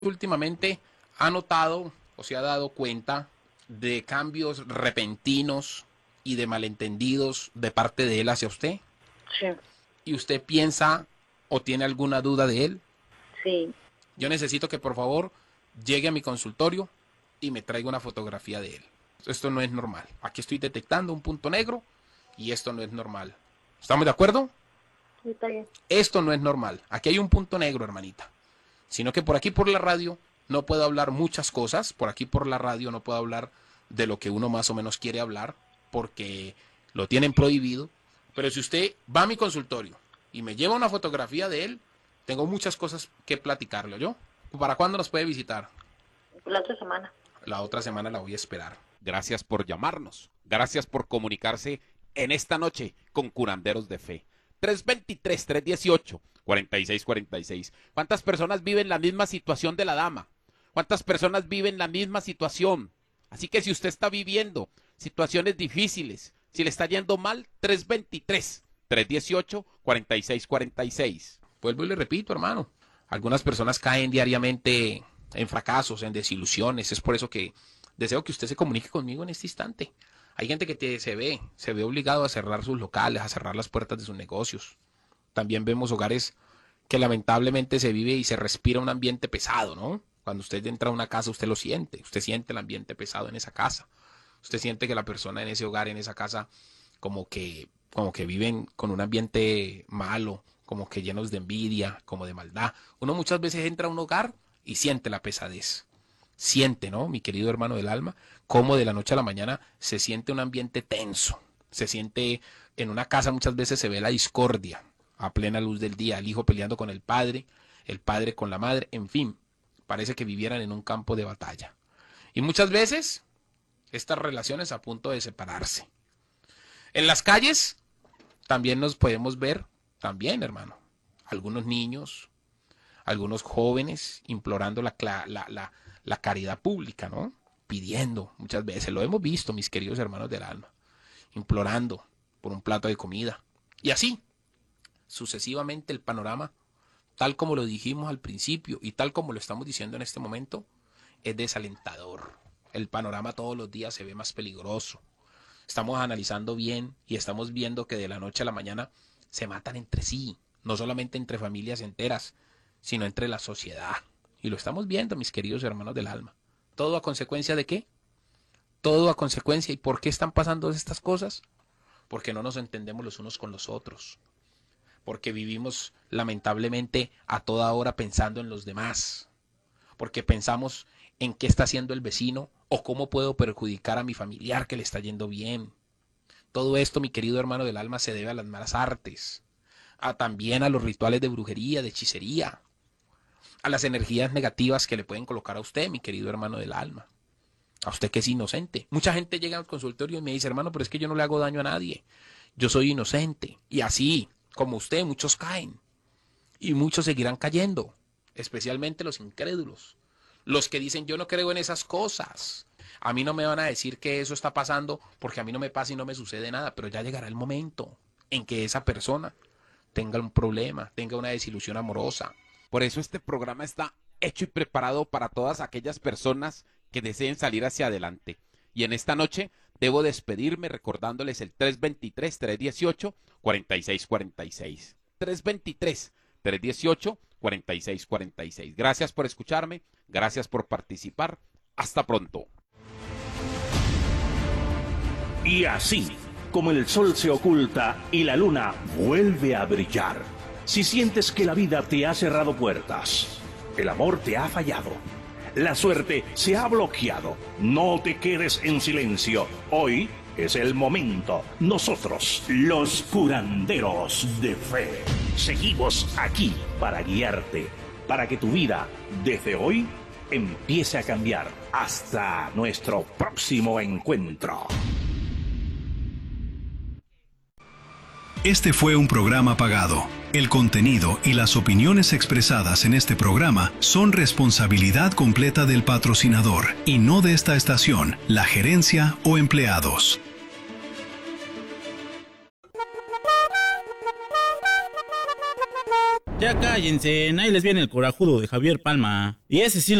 Últimamente ha notado o se ha dado cuenta de cambios repentinos y de malentendidos de parte de él hacia usted, Sí, y usted piensa o tiene alguna duda de él. sí, Yo necesito que por favor llegue a mi consultorio y me traiga una fotografía de él. Esto no es normal. Aquí estoy detectando un punto negro y esto no es normal. ¿Estamos de acuerdo? está bien. Esto no es normal. Aquí hay un punto negro, hermanita. Sino que por aquí por la radio no puedo hablar muchas cosas. Por aquí por la radio no puedo hablar de lo que uno más o menos quiere hablar porque lo tienen prohibido. Pero si usted va a mi consultorio y me lleva una fotografía de él, tengo muchas cosas que platicarle, ¿yo? ¿Para cuándo nos puede visitar? La otra semana. La otra semana la voy a esperar. Gracias por llamarnos. Gracias por comunicarse en esta noche con Curanderos de Fe. 323-318-4646. ¿Cuántas personas viven la misma situación de la dama? ¿Cuántas personas viven la misma situación? Así que si usted está viviendo situaciones difíciles, si le está yendo mal, 323-318-4646. Vuelvo y le repito, hermano. Algunas personas caen diariamente en fracasos, en desilusiones. Es por eso que deseo que usted se comunique conmigo en este instante. Hay gente que se ve obligado a cerrar sus locales, a cerrar las puertas de sus negocios. También vemos hogares que lamentablemente se vive y se respira un ambiente pesado, ¿no? Cuando usted entra a una casa, usted lo siente. Usted siente el ambiente pesado en esa casa. Usted siente que la persona en ese hogar, en esa casa, como que viven con un ambiente malo, como que llenos de envidia, como de maldad. Uno muchas veces entra a un hogar y siente la pesadez. Siente, ¿no, mi querido hermano del alma, cómo de la noche a la mañana se siente un ambiente tenso. Se siente, en una casa muchas veces se ve la discordia a plena luz del día, el hijo peleando con el padre con la madre, en fin, parece que vivieran en un campo de batalla. Y muchas veces estas relaciones a punto de separarse. En las calles también nos podemos ver, también, hermano, algunos niños, algunos jóvenes implorando la caridad pública, ¿no? Pidiendo, muchas veces, lo hemos visto, mis queridos hermanos del alma, implorando por un plato de comida. Y así, sucesivamente, el panorama, tal como lo dijimos al principio y tal como lo estamos diciendo en este momento, es desalentador. El panorama todos los días se ve más peligroso. Estamos analizando bien y estamos viendo que de la noche a la mañana se matan entre sí, no solamente entre familias enteras, sino entre la sociedad. Y lo estamos viendo, mis queridos hermanos del alma. ¿Todo a consecuencia de qué? Todo a consecuencia. ¿Y por qué están pasando estas cosas? Porque no nos entendemos los unos con los otros. Porque vivimos lamentablemente a toda hora pensando en los demás. Porque pensamos en qué está haciendo el vecino o cómo puedo perjudicar a mi familiar que le está yendo bien. Todo esto, mi querido hermano del alma, se debe a las malas artes, también a los rituales de brujería, de hechicería, a las energías negativas que le pueden colocar a usted, mi querido hermano del alma, a usted que es inocente. Mucha gente llega al consultorio y me dice, hermano, pero es que yo no le hago daño a nadie, yo soy inocente. Y así, como usted, muchos caen y muchos seguirán cayendo, especialmente los incrédulos, los que dicen, yo no creo en esas cosas. A mí no me van a decir que eso está pasando porque a mí no me pasa y no me sucede nada, pero ya llegará el momento en que esa persona tenga un problema, tenga una desilusión amorosa. Por eso este programa está hecho y preparado para todas aquellas personas que deseen salir hacia adelante. Y en esta noche debo despedirme recordándoles el 323-318-4646. 323-318-4646. Gracias por escucharme, gracias por participar. Hasta pronto. Y así, como el sol se oculta y la luna vuelve a brillar, si sientes que la vida te ha cerrado puertas, el amor te ha fallado, la suerte se ha bloqueado, no te quedes en silencio. Hoy es el momento. Nosotros, los curanderos de fe, seguimos aquí para guiarte, para que tu vida, desde hoy, empiece a cambiar. Hasta nuestro próximo encuentro. Este fue un programa pagado. El contenido y las opiniones expresadas en este programa son responsabilidad completa del patrocinador y no de esta estación, la gerencia o empleados. Ya cállense, ahí les viene el corajudo de Javier Palma. Y ese sí